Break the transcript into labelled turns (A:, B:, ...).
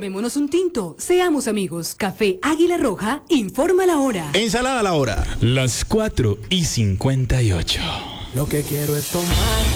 A: Tomémonos un tinto, seamos amigos. Café Águila Roja, informa la hora.
B: Ensalada la hora.
C: Las 4:58.
D: Lo que quiero es tomar.